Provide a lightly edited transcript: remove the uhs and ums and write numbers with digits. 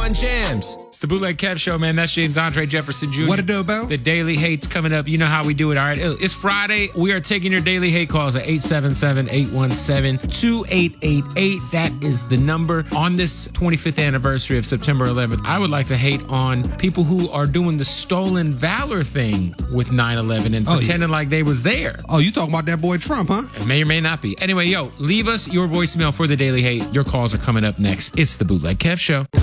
on jams. It's the Bootleg Kev Show, man. That's James Andre Jefferson Jr. What it do, Bo? The Daily Hate's coming up. You know how we do it, all right? It's Friday. We are taking your Daily Hate calls at 877-817-2888. That is the number. On this 25th anniversary of September 11th, I would like to hate on people who are doing the stolen valor thing with 9/11 and pretending like they was there. Oh, you talking about that boy Trump, huh? It may or may not be. Anyway, leave us your voicemail for the Daily Hate. Your calls are coming up next. It's the Bootleg Kev Show.